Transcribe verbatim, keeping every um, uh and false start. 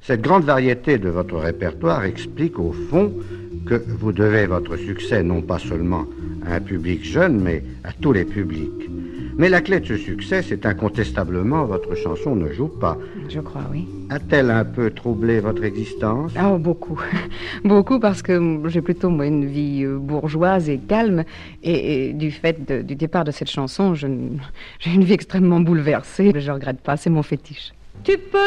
Cette grande variété de votre répertoire explique au fond que vous devez votre succès non pas seulement à un public jeune, mais à tous les publics. Mais la clé de ce succès, c'est incontestablement votre chanson Ne joue pas. Je crois, oui. A-t-elle un peu troublé votre existence? Oh, beaucoup. Beaucoup, parce que j'ai plutôt, moi, une vie bourgeoise et calme. Et, et du fait de, du départ de cette chanson, je, j'ai une vie extrêmement bouleversée. Je ne regrette pas, c'est mon fétiche. Tu peux